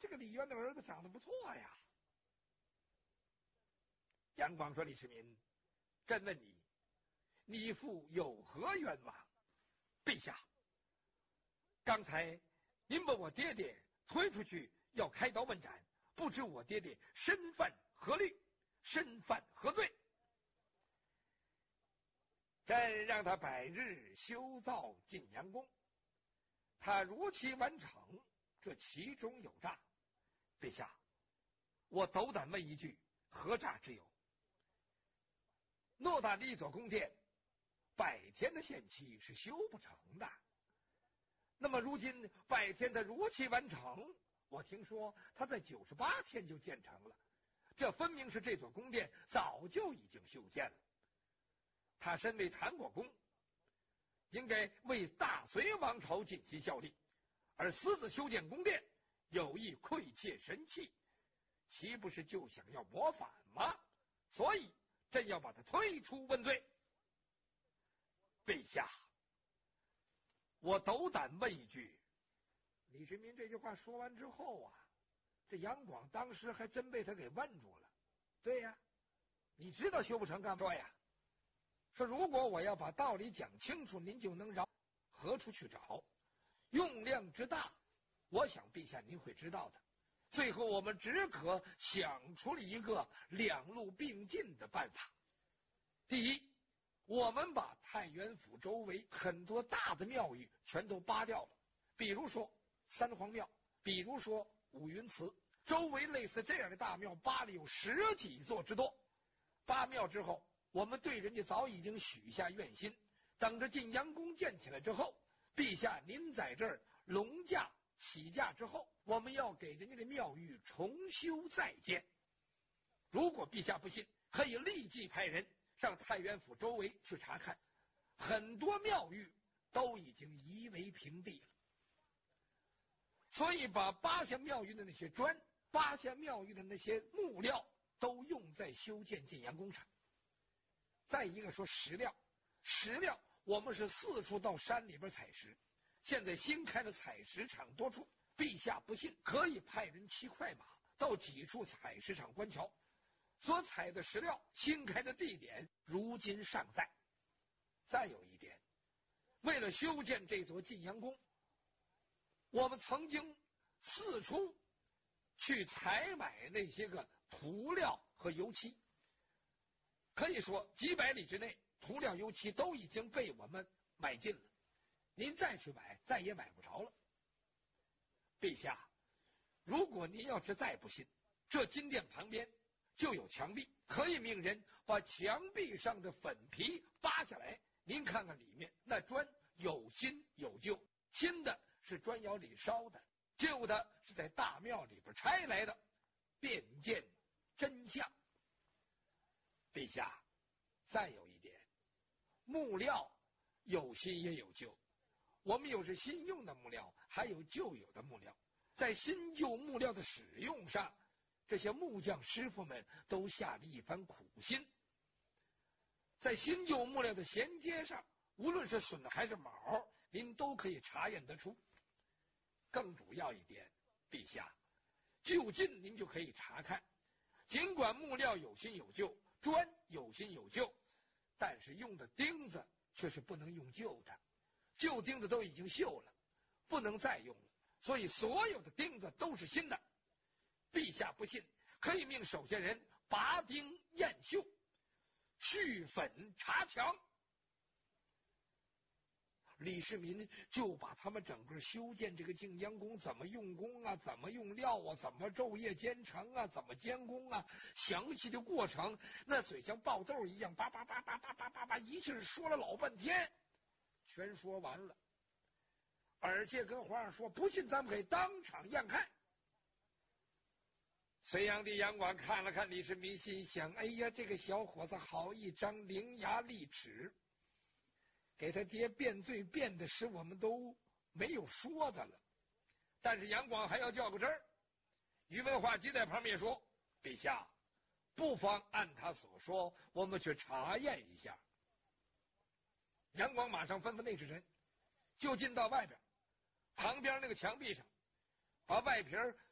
这个李渊的儿子长得不错呀。杨广说：“李世民，朕问你，你父有何冤枉？”陛下，刚才您把我爹爹推出去要开刀问斩，不知我爹爹身犯何律，身犯何罪？朕让他百日修造晋阳宫，他如期完成，这其中有诈。陛下，我斗胆问一句，何诈之有？偌大的一座宫殿，100天的限期是修不成的。那么如今100天他如期完成，我听说他在98天就建成了，这分明是这座宫殿早就已经修建了。他身为谭国公，应该为大隋王朝尽心效力，而私自修建宫殿，有意窥窃神器，岂不是就想要谋反吗？所以朕要把他推出问罪。陛下，我斗胆问一句。李世民这句话说完之后啊，这杨广当时还真被他给问住了。对呀，你知道修不成干嘛说呀？说如果我要把道理讲清楚，您就能饶，何处去找？用量之大，我想陛下您会知道的。最后我们只可想出了一个两路并进的办法。第一，我们把太原府周围很多大的庙宇全都扒掉了，比如说三皇庙，比如说五云祠，周围类似这样的大庙扒了有10几座之多。扒庙之后，我们对人家早已经许下愿心，等着晋阳宫建起来之后，陛下您在这儿隆驾起驾之后，我们要给人家的庙宇重修再建。如果陛下不信，可以立即派人上太原府周围去查看，很多庙宇都已经夷为平地了。所以把扒下庙宇的那些砖，扒下庙宇的那些木料，都用在修建晋阳宫上。再一个说石料，石料我们是四处到山里边采石，现在新开的采石场多处，陛下不信，可以派人骑快马到几处采石场观瞧，所采的石料新开的地点如今尚在。再有一点，为了修建这座晋阳宫，我们曾经四处去采买那些个涂料和油漆，可以说几百里之内涂料油漆都已经被我们买尽了，您再去买再也买不着了。陛下，如果您要是再不信，这金殿旁边就有墙壁，可以命人把墙壁上的粉皮扒下来，您看看里面那砖有新有旧，新的是砖窑里烧的，旧的是在大庙里边拆来的，便见真相。陛下，再有一点，木料有新也有旧，我们有是新用的木料，还有旧有的木料。在新旧木料的使用上，这些木匠师傅们都下了一番苦心。在新旧木料的衔接上，无论是榫还是卯，您都可以查验得出。更主要一点，陛下，就近您就可以查看，尽管木料有新有旧，砖有新有旧，但是用的钉子却是不能用旧的，旧钉子都已经锈了，不能再用了，所以所有的钉子都是新的。陛下不信，可以命手下人拔钉验锈，去粉查墙。李世民就把他们整个修建这个晋阳宫怎么用工啊，怎么用料啊，怎么昼夜兼程啊，怎么监工啊，详细的过程，那嘴像爆豆一样，叭叭叭叭叭叭叭叭，一气说了老半天，全说完了。而且跟皇上说，不信咱们可以当场验看。隋炀帝杨广看了看李世民，心想：哎呀，这个小伙子好一张伶牙俐齿，给他爹辩罪辩的使我们都没有说的了。但是杨广还要较个真儿。宇文化及在旁边说：陛下，不妨按他所说，我们去查验一下。杨广马上吩咐内侍臣就近到外边旁边那个墙壁上，把外皮